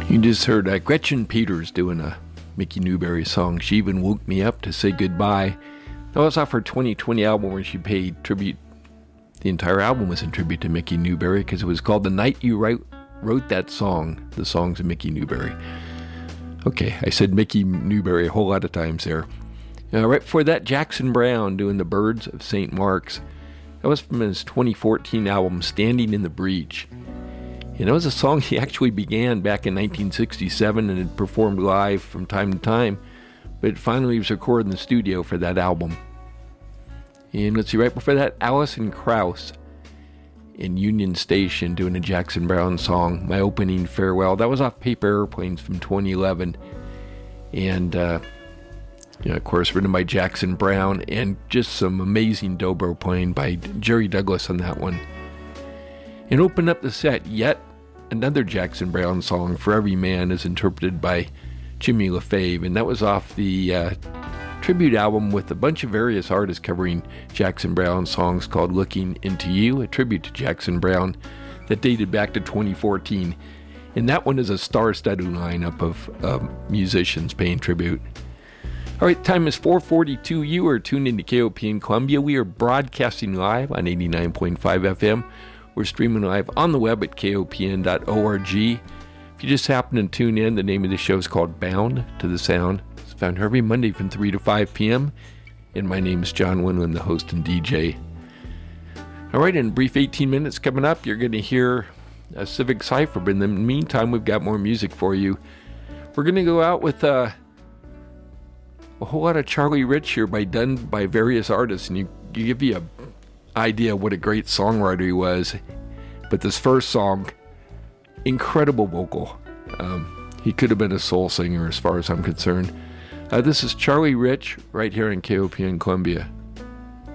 You just heard Gretchen Peters doing a Mickey Newbury song. She even woke me up to say goodbye. That was off her 2020 album where she paid tribute. The entire album was in tribute to Mickey Newbury because it was called The Night You Wrote That Song, the songs of Mickey Newbury. Okay, I said Mickey Newbury a whole lot of times there. Right before that, Jackson Browne doing The Birds of St. Mark's. That was from his 2014 album, Standing in the Breach. And it was a song he actually began back in 1967 and had performed live from time to time, but finally was recorded in the studio for that album. And let's see, right before that, Alison Krauss in Union Station doing a Jackson Browne song, My Opening Farewell. That was off Paper Airplanes from 2011. And, of course, written by Jackson Browne, and just some amazing dobro playing by Jerry Douglas on that one. And open up the set, yet another Jackson Browne song, For Every Man, is interpreted by Jimmy LaFave, and that was off the tribute album with a bunch of various artists covering Jackson Browne songs called Looking Into You, a tribute to Jackson Browne that dated back to 2014. And that one is a star-studded lineup of musicians paying tribute. All right, time is 4:42. You are tuned into KOPN Columbia. We are broadcasting live on 89.5 FM. We're streaming live on the web at kopn.org. If you just happen to tune in, the name of the show is called Bound to the Sound. It's found every Monday from 3 to 5 p.m. And my name is John Winland, the host and DJ. All right, in a brief 18 minutes coming up, you're going to hear a Civic Cypher. But in the meantime, we've got more music for you. We're going to go out with a whole lot of Charlie Rich here done by various artists. And you give you an idea what a great songwriter he was. But this first song, incredible vocal. He could have been a soul singer as far as I'm concerned. This is Charlie Rich right here in KOPN Columbia.